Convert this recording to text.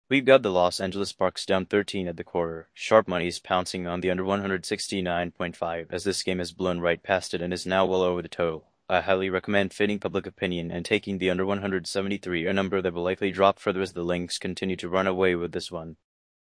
We've got the Los Angeles Sparks down 13 at the quarter. Sharp money's pouncing on the under 169.5 as this game has blown right past it and is now well over the total. I highly recommend fitting public opinion and taking the under 173, a number that will likely drop further as the Lynx continue to run away with this one.